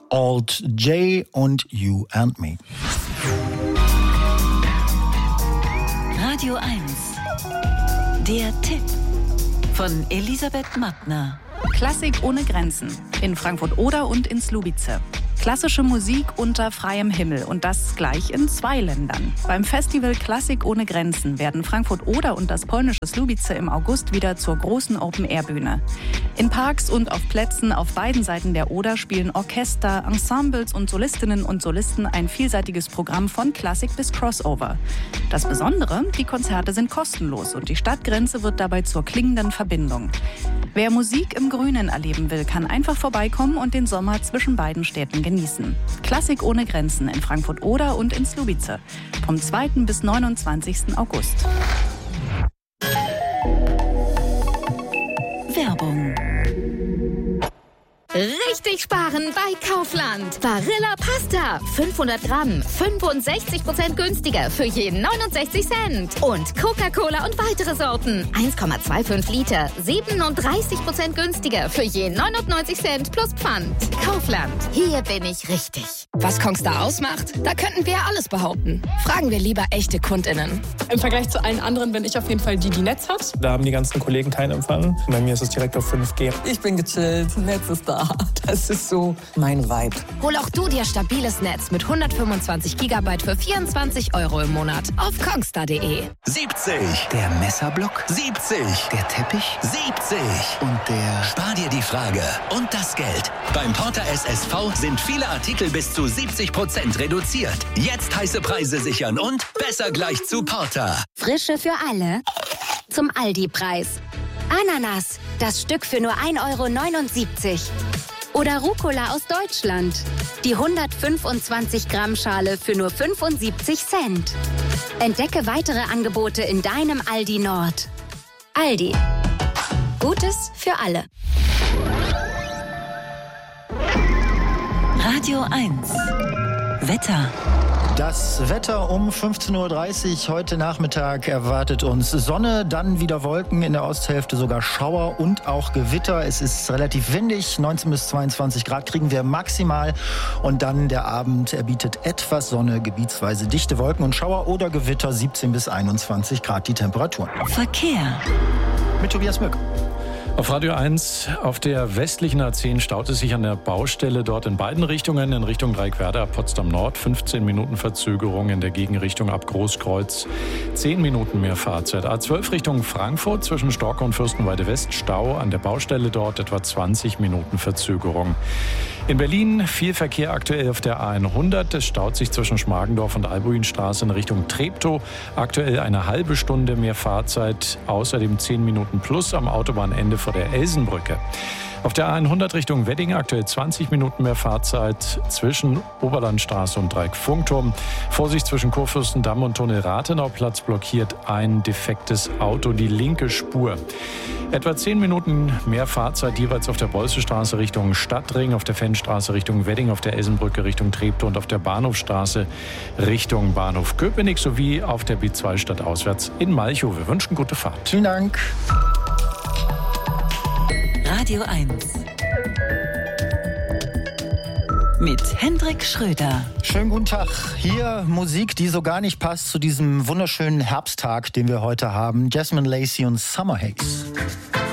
Alt J und You and Me. Radio 1. Der Tipp von Elisabeth Mattner. Klassik ohne Grenzen. In Frankfurt-Oder und in Słubice. Klassische Musik unter freiem Himmel und das gleich in 2 Ländern. Beim Festival Klassik ohne Grenzen werden Frankfurt-Oder und das polnische Słubice im August wieder zur großen Open-Air-Bühne. In Parks und auf Plätzen auf beiden Seiten der Oder spielen Orchester, Ensembles und Solistinnen und Solisten ein vielseitiges Programm von Klassik bis Crossover. Das Besondere, die Konzerte sind kostenlos und die Stadtgrenze wird dabei zur klingenden Verbindung. Wer Musik im Grünen erleben will, kann einfach vorbeikommen und den Sommer zwischen beiden Städten genießen. Klassik ohne Grenzen in Frankfurt-Oder und in Słubice. Vom 2. bis 29. August. Werbung. Richtig sparen bei Kaufland. Barilla Pasta. 500 Gramm. 65% günstiger für jeden 69 Cent. Und Coca-Cola und weitere Sorten. 1,25 Liter. 37% günstiger für jeden 99 Cent plus Pfand. Kaufland. Hier bin ich richtig. Was Kongstar ausmacht? Da könnten wir alles behaupten. Fragen wir lieber echte KundInnen. Im Vergleich zu allen anderen bin ich auf jeden Fall die Netz hat. Da haben die ganzen Kollegen keinen Empfang. Bei mir ist es direkt auf 5G. Ich bin gechillt, Netz ist da. Das ist so mein Vibe. Hol auch du dir stabiles Netz mit 125 GB für 24 € im Monat auf kongstar.de. 70. Der Messerblock. 70. Der Teppich. 70. Und der... Spar dir die Frage und das Geld. Beim Porter SSV sind viele Artikel bis zu 70% reduziert. Jetzt heiße Preise sichern und besser gleich zu Porter. Frische für alle zum Aldi-Preis. Ananas, das Stück für nur 1,79 € Oder Rucola aus Deutschland. Die 125 Gramm Schale für nur 75 Cent. Entdecke weitere Angebote in deinem Aldi Nord. Aldi. Gutes für alle. Radio 1. Wetter. Das Wetter um 15.30 Uhr heute Nachmittag erwartet uns Sonne, dann wieder Wolken, in der Osthälfte sogar Schauer und auch Gewitter. Es ist relativ windig, 19 bis 22 Grad kriegen wir maximal und dann der Abend, er bietet etwas Sonne, gebietsweise dichte Wolken und Schauer oder Gewitter, 17 bis 21 Grad die Temperaturen. Verkehr. Mit Tobias Mück. Auf Radio 1 auf der westlichen A10 staut es sich an der Baustelle dort in beiden Richtungen. In Richtung Dreieckwerder, Potsdam Nord, 15 Minuten Verzögerung, in der Gegenrichtung ab Großkreuz, 10 Minuten mehr Fahrzeit. A12 Richtung Frankfurt zwischen Storke und Fürstenwalde West, Stau an der Baustelle dort, etwa 20 Minuten Verzögerung. In Berlin viel Verkehr aktuell auf der A100. Es staut sich zwischen Schmargendorf und Albuinstraße in Richtung Treptow. Aktuell eine halbe Stunde mehr Fahrzeit, außerdem 10 Minuten plus am Autobahnende vor der Elsenbrücke. Auf der A100 Richtung Wedding aktuell 20 Minuten mehr Fahrzeit zwischen Oberlandstraße und Dreieck-Funkturm. Vorsicht zwischen Kurfürstendamm und Tunnel Rathenauplatz blockiert ein defektes Auto die linke Spur. Etwa 10 Minuten mehr Fahrzeit jeweils auf der Bolzestraße Richtung Stadtring, auf der Fennstraße Richtung Wedding, auf der Elsenbrücke Richtung Treptow und auf der Bahnhofstraße Richtung Bahnhof Köpenick sowie auf der B2 stadtauswärts in Malchow. Wir wünschen gute Fahrt. Vielen Dank. Radio 1. Mit Hendrik Schröder. Schönen guten Tag. Hier Musik, die so gar nicht passt zu diesem wunderschönen Herbsttag, den wir heute haben. Jasmine Lacey und Summer Haze.